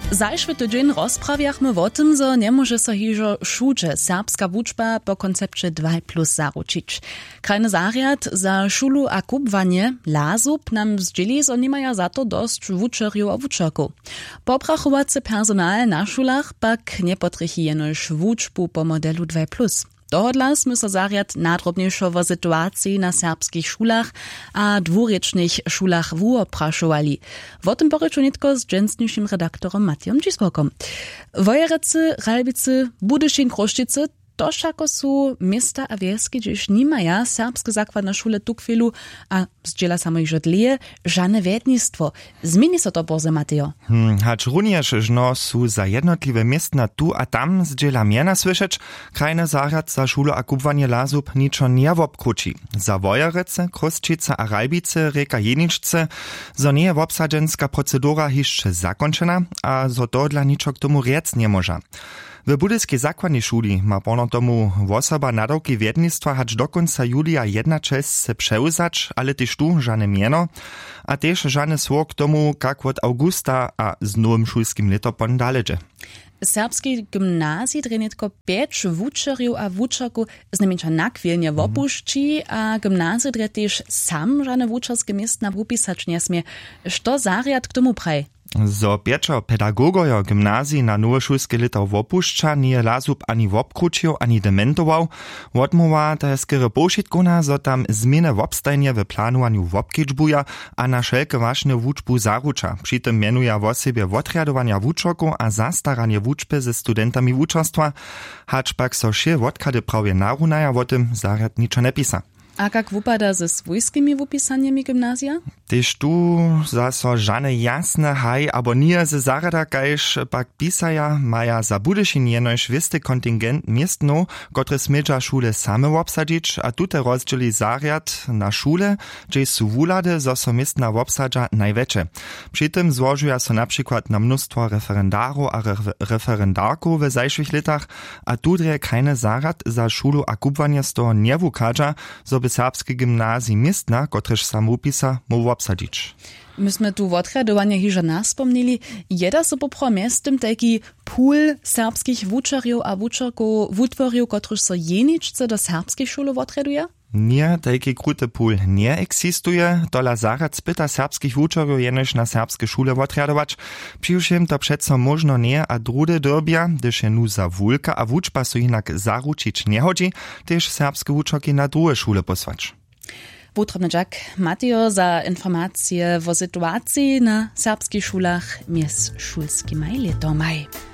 Zajšwy tydzień rozprawiachmy o tym, że nie może so hižo šuče serbska wučba po koncepcie 2+ zaručić. Krajny zariad za šulu a kubwanie LASUB nam zdzieli, że nie maja za to dość wučerju a wučerku. Poprachowacy personal na šulach pak nie potrychi jenož wučbu po modelu 2+. Dohodla sme so zariad nadrobniejszo o sytuacji na serbskich szulach a dwurečnych szulach wuoprašovali. O tym poryczu nitko z dżęsniejszym redaktorem Matijom Dzispokom. Wojerecy, Ralbicy, Budyšin, Kroštice to všako su miesta a wieski, gdzieś nie maja serbskie zakładne szule tukwilu, a zdziela samo ich żadlije, żadne wiednictwo. Zmieni so to boze, Matijo. Hacz również żno su za jednotliwe miestna tu a tam zdziela miena słyszeć, krajny zariad za szulu a kubwanie LASUB niczo nie wobkruci. Za Wojerece, Kroštice a Ralbice, reka Jeničce, zo nie je obsadzenska procedura jeszcze zakończona, a zo to dla niczo k tomu riec nie może. W budyskiej zakładnej szuli ma pono tomu osoba nadawki wiednictwa hacz do końca julia jedna część se przełzać, ale też tu żadne mieno, a też żadne słowo k tomu, jak od augusta a z nowym szulskim letopon daledzie. Serbskiej gimnazji trenitko 5 wučerju a wučerku znamienča nakwilnie wopušči, a gimnazji dre też sam żadne wučerskie miestna wupisać nie smie. Što zariad k tomu praj? Zo pieczo pedagogojo gimnazji na nowe szulskie leta wopušča nie LASUB ani wobkručił, ani dementował. Odmowa ta je skoro pošitkona, zo tam zmiany wobstajnie w planowaniu wobkedźbuja, a na wszelkie ważne wučbu zaruča. Przy tym mianuje o sobie odriadowania wučerku a zastaranie wučby ze studentami wučerstwa, hacz pak so še odkady prawie narunaja o tym zariad niczo nie pisa. A jak wypada ze swojskimi wypisaniami gimnazja? Tyż tu zaso żane jasne haj, abo nie ze zarada kajż pak pisaja maja za Budyšin jenož wisty kontingent miestno, kotre smilča szule same obsadzić, a tute rozdzieli zariad na szule, gdzie su wulady, zo so miestna obsadza największe. Przy tym złożuja so na przykład na mnóstwo referendarów a referendarków w zajszłych latach, a tudre kajne zariad za szulu a kubwanie z toho nie wukadza, zo by serbskie gimnazji miestna, kotrež sam upisa, mógł obsadzić. Myśmy tu odriadowanie hižo naspomnili, jeda so popro miestem taki pool serbskich wučerjów a wučerków wutworjów, kotrež so jeničce do serbskich szulów odriaduje? Nie, taki kruty pool nie eksistuje, tola zariad spyta serbskich wučerjów jenož na serbskie szule odriadować. Přiwšem to přeco možno nie, a drude dobia, gdyż je nu za wulka a wučba so inak zaručić nie hodzi, też serbskie wučerki na drugie szule posłać. Potrzebny Jack Matijo za informacje o sytuacji na serbskich szulach mies szulskimi letomaj.